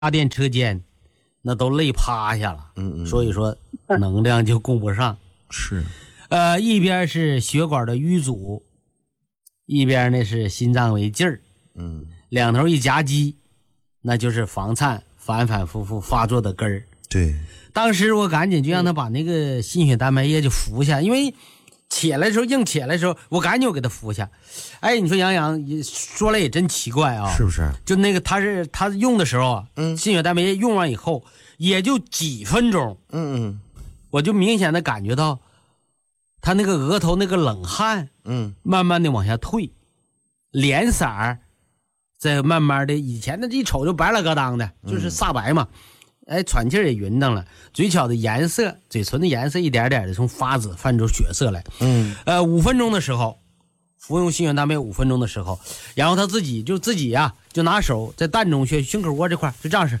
插电车间那都累趴下了，所以说能量就供不上。 是， 一边是血管的淤阻，一边呢是心脏没劲儿，两头一夹击，那就是房颤反反复复发作的根儿。 对， 当时我赶紧就让他把那个心血蛋白液就服下，因为起来的时候硬起来的时候，我赶紧就给他服下。哎，你说杨洋说来也真奇怪啊， 是不是？ 就那个他用的时候啊，心血蛋白液用完以后也就几分钟，我就明显的感觉到他那个额头那个冷汗，慢慢的往下退，脸色儿在慢慢的，以前的一瞅就白了咯当的，就是煞白嘛。哎，喘气也匀当了，嘴角的颜色，嘴唇的颜色一点点的从发紫泛出血色来。5分钟的时候，服用心血蛋白5分钟的时候，然后他自己呀，就拿手在膻中穴、胸口窝这块就这样式，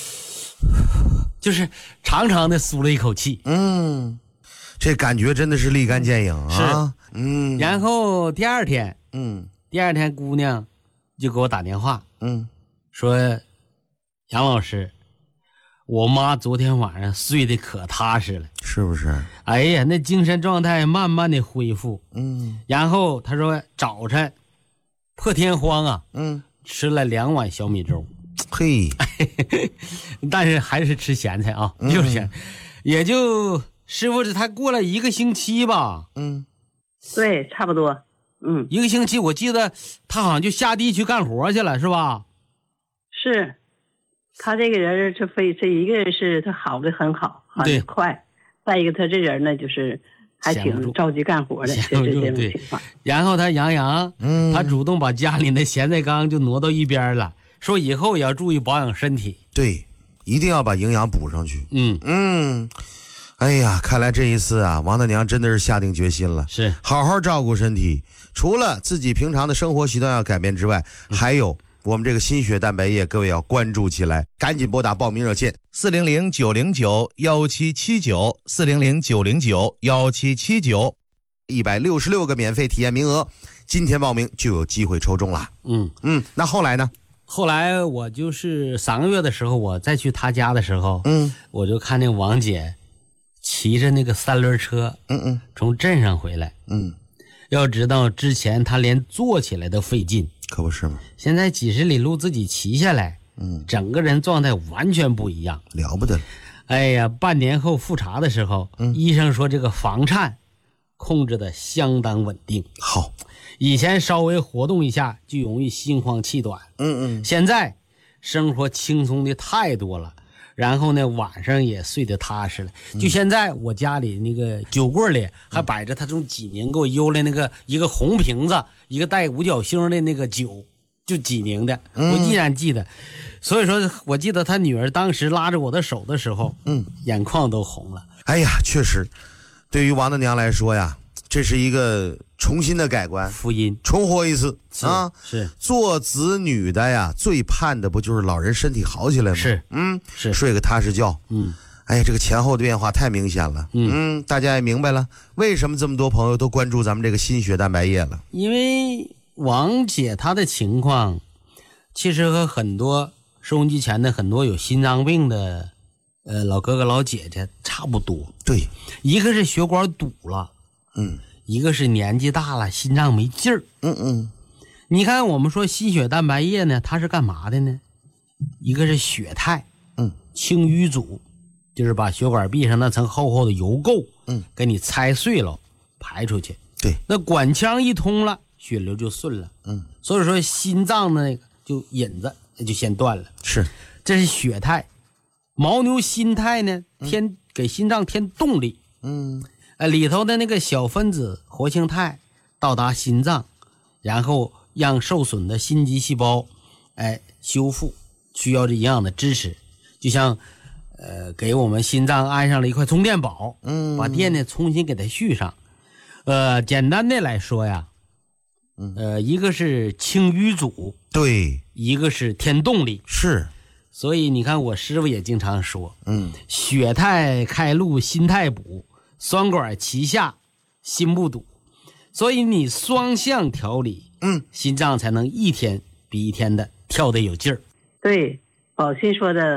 就是长长的舒了一口气。 这感觉真的是立竿见影啊。 是，然后第二天姑娘就给我打电话，说杨老师，我妈昨天晚上睡得可踏实了， 是不是？ 哎呀，那精神状态慢慢的恢复。然后他说早晨破天荒啊，吃了2碗小米粥。 嘿， 但是还是吃咸菜啊，就是咸。也就师傅他过了1个星期吧。 对，差不多。 1个星期，我记得他好像就下地去干活去了，是吧？ 是。他这个人这一个人是他好的很好，好的快。再一个他这人呢，就是还挺着急干活的，就是这种情况。 然后他杨他主动把家里的咸菜缸就挪到一边了，说以后也要注意保养身体。 对，一定要把营养补上去。哎呀，看来这一次啊，王大娘真的是下定决心了， 是好好照顾身体。除了自己平常的生活习惯要改变之外，还有我们这个心血蛋白液，各位要关注起来，赶紧拨打报名热线400-909-1779，400-909-1779， 166个免费体验名额，今天报名就有机会抽中了。那后来呢？ 后来我就是3个月的时候，我再去他家的时候，我就看那王姐骑着那个3轮车，从镇上回来，要知道之前她连坐起来都费劲， 可不是吗？ 现在几十里路自己骑下来，整个人状态完全不一样， 了不得了。 哎呀，半年后复查的时候，医生说这个房颤控制的相当稳定。 好， 以前稍微活动一下就容易心慌气短，现在生活轻松的太多了，然后呢晚上也睡得踏实了。就现在我家里那个酒柜里还摆着他从济宁给我邮来那个一个红瓶子，一个带五角星的那个酒，就济宁的，我依然记得。所以说我记得他女儿当时拉着我的手的时候，眼眶都红了。 哎呀，确实对于王大娘来说呀，这是一个重新的改观， 福音， 重活一次啊！ 是做子女的呀，最盼的不就是老人身体好起来吗？ 是，是睡个踏实觉。哎呀，这个前后的变化太明显了。大家也明白了为什么这么多朋友都关注咱们这个心血蛋白液了。 因为王姐她的情况，其实和很多收音机前的很多有心脏病的老哥哥老姐姐差不多。 对， 一个是血管堵了，一个是年纪大了心脏没劲儿。你看我们说心血蛋白液呢，它是干嘛的呢？一个是血肽，清淤阻，就是把血管壁上那层厚厚的油垢，给你拆碎了排出去。 对， 那管腔一通了，血流就顺了。所以说心脏的那个就引子就先断了。 是， 这是血肽。牦牛心肽呢，给心脏添动力。里头的那个小分子活性肽到达心脏，然后让受损的心肌细胞修复，需要这营养的支持，就像给我们心脏安上了一块充电宝，把电呢重新给它续上。简单的来说呀，一个是清淤阻， 对， 一个是添动力。 是， 所以你看我师傅也经常说，血肽开路心肽补，双管齐下心不堵。所以你双向调理，心脏才能一天比一天的跳得有劲儿。 对， 宝信说的